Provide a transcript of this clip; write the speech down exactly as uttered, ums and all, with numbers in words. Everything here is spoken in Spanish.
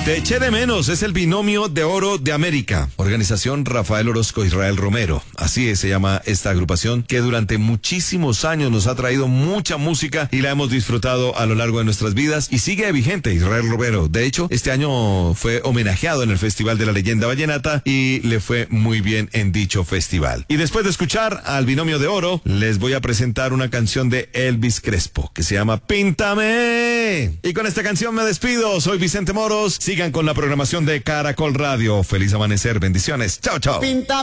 Te eché de menos, es el binomio de oro de América. Organización Rafael Orozco Israel Romero. Así se llama esta agrupación que durante muchísimos años nos ha traído mucha música y la hemos disfrutado a lo largo de nuestras vidas y sigue vigente Israel Romero. De hecho, este año fue homenajeado en el Festival de la Leyenda Vallenata y le fue muy bien en dicho festival. Y después de escuchar al binomio de oro, les voy a presentar una canción de Elvis Crespo que se llama Píntame. Y con esta canción me despido. Soy Vicente Moros. Sigan con la programación de Caracol Radio. Feliz amanecer. Bendiciones. Chao, chao. Píntame.